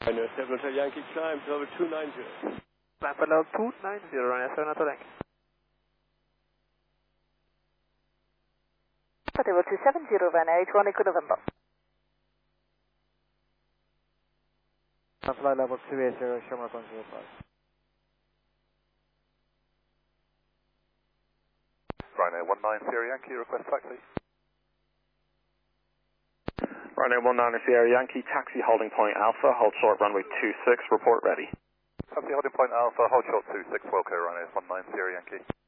Ryanair 7 Hotel Yankee climb to level 290. Climb for level 290, Ryanair 7 Hotel Yankee. Level 270, Ryanair 81 Echo November. Flight level 280, Shamrock 105. Ryanair 19 Sierra Yankee, request taxi. Ryanair 19 Sierra Yankee, taxi holding point Alpha, hold short runway 26, report ready. Taxi holding point Alpha, hold short 26, Wilco, Ryanair 19 Sierra Yankee.